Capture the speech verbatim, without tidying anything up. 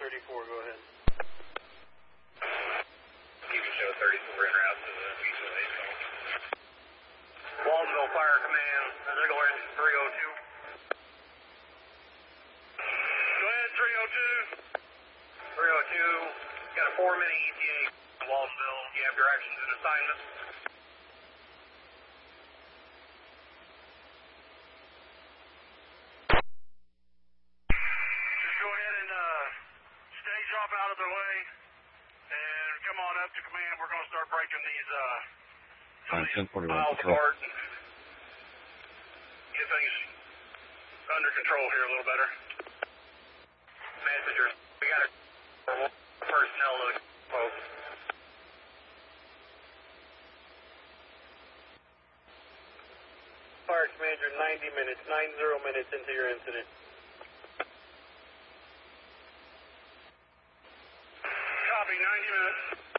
thirty-four, go ahead. You can show thirty-four en route to the Visa eight call. Walsville Fire Command, Ziegler engine three oh two. Go ahead, three oh two. three oh two, got a four-minute E T A in Walsville. You have directions and assignments. Just go ahead and uh, stage off out of the way and come on up to command. We're going to start breaking these uh, some of these miles apart and get things under control here a little better. Messenger, we got a personnel to the folks. Fire Commander, ninety minutes, nine zero minutes into your incident. Copy, ninety minutes.